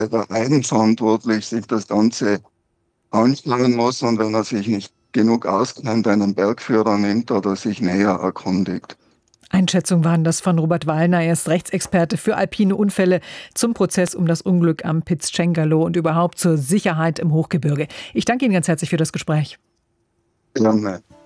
der eigenverantwortlich sich das Ganze anschauen muss und wenn er sich nicht genug auskennt, einen Bergführer nimmt oder sich näher erkundigt. Einschätzungen waren das von Robert Wallner. Er ist Rechtsexperte für alpine Unfälle zum Prozess um das Unglück am Piz Cengalo und überhaupt zur Sicherheit im Hochgebirge. Ich danke Ihnen ganz herzlich für das Gespräch. Gerne.